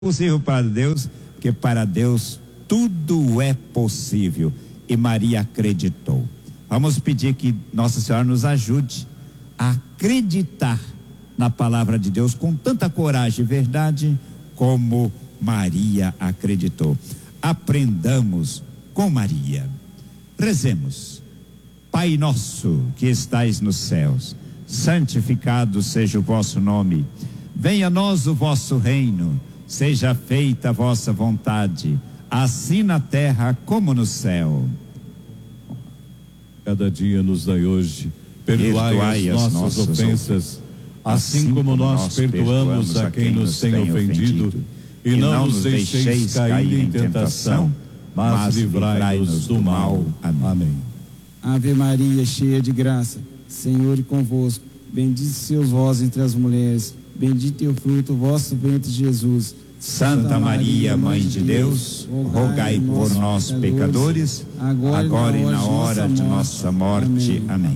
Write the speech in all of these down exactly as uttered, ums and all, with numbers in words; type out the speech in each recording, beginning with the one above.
Possível para Deus, porque para Deus tudo é possível. E Maria acreditou. Vamos pedir que Nossa Senhora nos ajude a acreditar na palavra de Deus com tanta coragem e verdade como Maria acreditou. Aprendamos com Maria. Rezemos. Pai nosso que estais nos céus, santificado seja o vosso nome. Venha a nós o vosso reino. Seja feita a vossa vontade, assim na terra como no céu. Cada dia nos dai hoje, perdoai, perdoai as, as nossas ofensas, assim, assim como nós perdoamos a quem nos tem ofendido, ofendido. E não nos deixeis cair em tentação, mas livrai-nos do mal. Amém. Ave Maria, cheia de graça, Senhor é convosco, bendita sois vós entre as mulheres, bendito é o fruto do vosso ventre, Jesus. Santa Maria, Mãe de Deus, rogai por nós, pecadores, agora e na hora de nossa morte. Amém.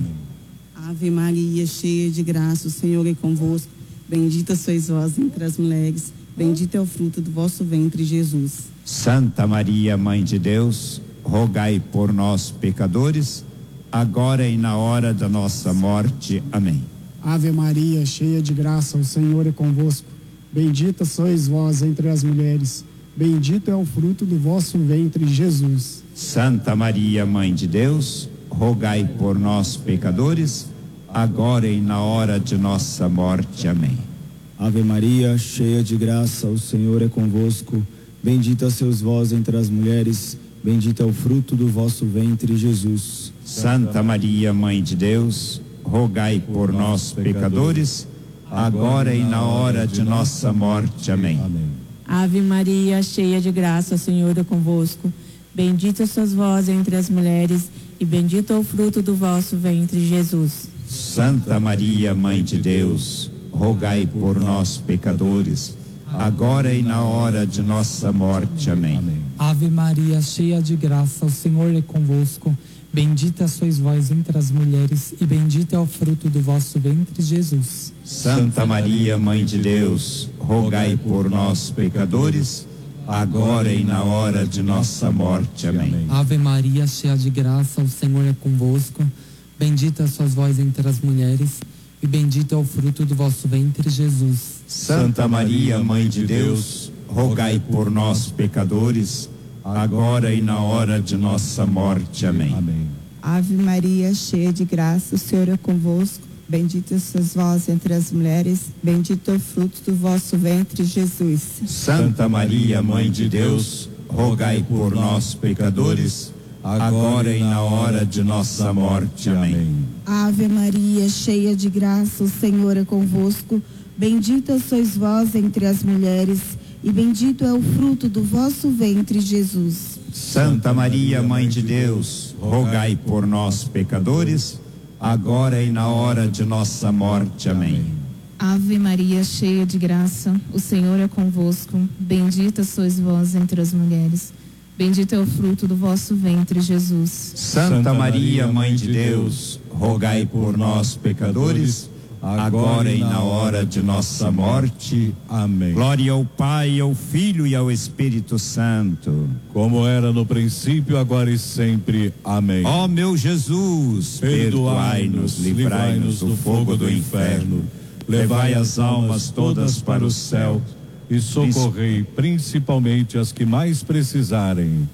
Ave Maria, cheia de graça, o Senhor é convosco. Bendita sois vós entre as mulheres, bendito é o fruto do vosso ventre, Jesus. Santa Maria, Mãe de Deus, rogai por nós, pecadores, agora e na hora da nossa morte. Amém. Ave Maria, cheia de graça, o Senhor é convosco. Bendita sois vós entre as mulheres, bendito é o fruto do vosso ventre, Jesus. Santa Maria, Mãe de Deus, rogai por nós, pecadores, agora e na hora de nossa morte. Amém. Ave Maria, cheia de graça, o Senhor é convosco. Bendita sois vós entre as mulheres, bendito é o fruto do vosso ventre, Jesus. Santa Maria, Mãe de Deus, rogai por nós, pecadores, agora e na hora de nossa morte. Amém. Ave Maria, cheia de graça, o Senhor é convosco. Bendita sois vós entre as mulheres, e bendito é o fruto do vosso ventre, Jesus. Santa Maria, Mãe de Deus, rogai por nós, pecadores, agora e na hora de nossa morte. Amém. Ave Maria, cheia de graça, o Senhor é convosco. Bendita sois vós entre as mulheres, e bendito é o fruto do vosso ventre, Jesus. Santa Maria, Mãe de Deus, rogai por nós, pecadores, agora e na hora de nossa morte. Amém. Ave Maria, cheia de graça, o Senhor é convosco. Bendita sois vós entre as mulheres, e bendito é o fruto do vosso ventre, Jesus. Santa Maria, Mãe de Deus, rogai por nós, pecadores, agora e na hora de nossa morte. Amém. Amém. Ave Maria, cheia de graça, o Senhor é convosco. Bendita sois vós entre as mulheres, bendito é o fruto do vosso ventre, Jesus. Santa Maria, Mãe de Deus, rogai por nós, pecadores, agora e na hora de nossa morte. Amém. Ave Maria, cheia de graça, o Senhor é convosco. Bendita sois vós entre as mulheres, e bendito é o fruto do vosso ventre, Jesus. Santa Maria, Mãe de Deus, rogai por nós, pecadores, agora e na hora de nossa morte. Amém. Ave Maria, cheia de graça, o Senhor é convosco. Bendita sois vós entre as mulheres, bendito é o fruto do vosso ventre, Jesus. Santa Maria, Mãe de Deus, rogai por nós, pecadores, agora e na hora de nossa morte. Amém. Glória ao Pai, ao Filho e ao Espírito Santo, como era no princípio, agora e sempre. Amém. Ó meu Jesus, perdoai-nos, livrai-nos do fogo do inferno, levai as almas todas para o céu e socorrei principalmente as que mais precisarem.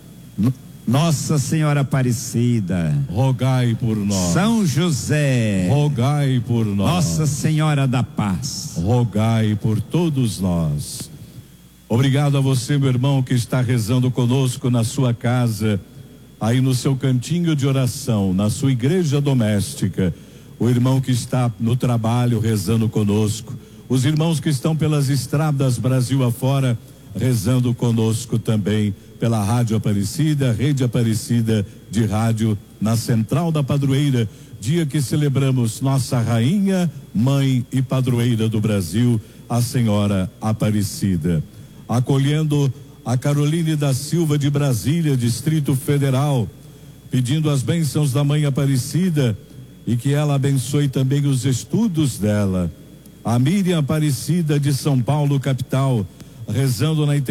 Nossa Senhora Aparecida, rogai por nós. São José, rogai por nós. Nossa Senhora da Paz, rogai por todos nós. Obrigado a você, meu irmão, que está rezando conosco na sua casa, aí no seu cantinho de oração, na sua igreja doméstica. O irmão que está no trabalho rezando conosco, os irmãos que estão pelas estradas Brasil afora rezando conosco também pela Rádio Aparecida, Rede Aparecida de Rádio, na Central da Padroeira, dia que celebramos nossa Rainha, Mãe e Padroeira do Brasil, a Senhora Aparecida. Acolhendo a Caroline da Silva de Brasília, Distrito Federal, pedindo as bênçãos da Mãe Aparecida e que ela abençoe também os estudos dela. A Miriam Aparecida de São Paulo, capital, rezando na